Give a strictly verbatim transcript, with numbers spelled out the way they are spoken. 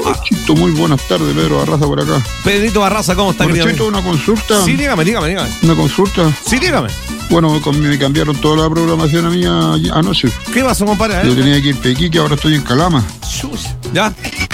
Ah. Chito, muy buenas tardes, Pedro Barraza por acá. Pedrito Barraza, ¿cómo está, querido? Chito, una consulta. Sí, dígame, dígame, dígame. ¿Una consulta? Sí, dígame. Bueno, con, me cambiaron toda la programación a mí anoche. ¿Qué pasó, compadre? Yo tenía que ir a Iquique, ahora estoy en Calama. Chus. ¿Ya?